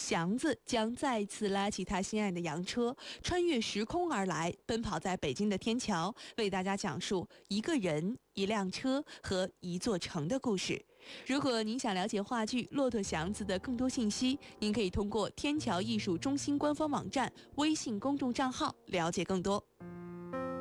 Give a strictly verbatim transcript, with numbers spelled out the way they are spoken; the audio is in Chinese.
祥子将再次拉起他心爱的洋车，穿越时空而来，奔跑在北京的天桥，为大家讲述一个人、一辆车和一座城的故事。如果您想了解话剧《骆驼祥子》的更多信息，您可以通过天桥艺术中心官方网站、微信公众账号了解更多。